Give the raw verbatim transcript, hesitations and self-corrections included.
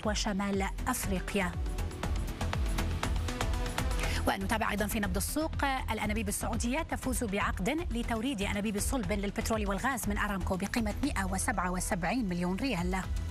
الوسط وشمال أفريقيا. ونتابع أيضا في نبض السوق الأنابيب السعودية تفوز بعقد لتوريد أنابيب صلب للبترول والغاز من أرامكو بقيمة مئة وسبعة وسبعين مليون ريال.